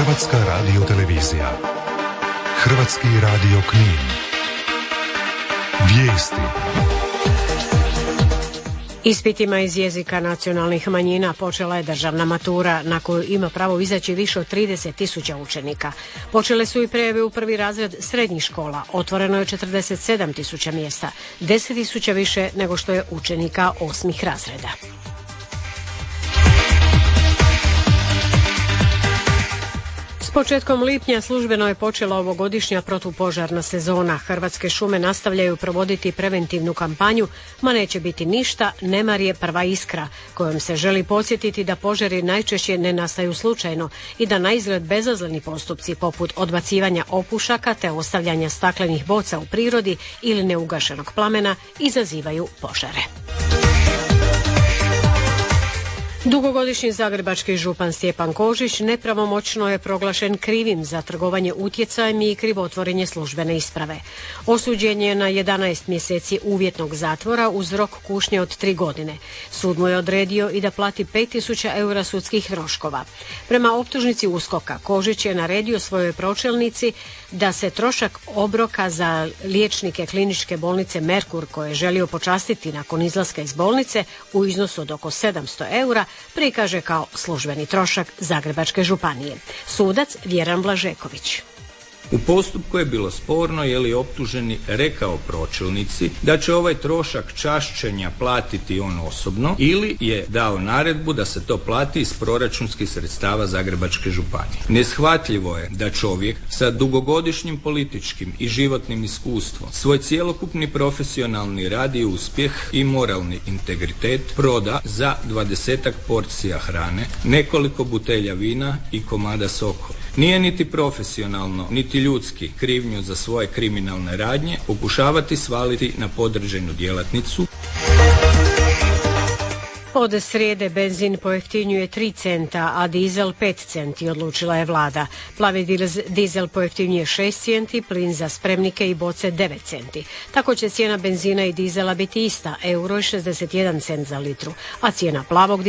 Hrvatska radiotelevizija. Hrvatski radio Knin. Vijesti. Ispitima iz jezika nacionalnih manjina počela je državna matura na koju ima pravo izaći više od 30.000 učenika. Počele su i prijave u prvi razred srednjih škola. Otvoreno je 47.000 mjesta, 10.000 više nego što je učenika 8. razreda. S početkom lipnja službeno je počela ovogodišnja protupožarna sezona. Hrvatske šume nastavljaju provoditi preventivnu kampanju "Ma neće biti ništa, nemar je prva iskra", kojom se želi podsjetiti da požari najčešće ne nastaju slučajno i da naizgled bezazleni postupci poput odbacivanja opušaka te ostavljanja staklenih boca u prirodi ili neugašenog plamena izazivaju požare. Dugogodišnji zagrebački župan Stjepan Kožić nepravomoćno je proglašen krivim za trgovanje utjecajem i krivotvorenje službene isprave. Osuđen je na 11 mjeseci uvjetnog zatvora uz rok kušnje od 3 godine. Sud mu je odredio i da plati 5.000 eura sudskih troškova. Prema optužnici USKOK-a, Kožić je naredio svojoj pročelnici da se trošak obroka za liječnike kliničke bolnice Merkur, koje je želio počastiti nakon izlaska iz bolnice u iznosu od oko 700 eura, prikaže kao službeni trošak Zagrebačke županije. Sudac Vjeran Blažeković. U postupku je bilo sporno je li optuženi rekao pročelnici da će ovaj trošak čašćenja platiti on osobno ili je dao naredbu da se to plati iz proračunskih sredstava Zagrebačke županije. Neshvatljivo je da čovjek sa dugogodišnjim političkim i životnim iskustvom svoj cjelokupni profesionalni rad i uspjeh i moralni integritet proda za 20-ak porcija hrane, nekoliko butelja vina i komada sokova. Nije niti profesionalno, niti ljudski krivnju za svoje kriminalne radnje pokušavati svaliti na podređenu djelatnicu. Od srijede benzin pojeftinjuje 3 centa, a dizel 5 centi, odlučila je vlada. Plavi dizel pojeftinjuje 6 centi, plin za spremnike i boce 9 centi. Tako će cijena benzina i dizela biti ista, euro i 61 cent za litru, a cijena plavog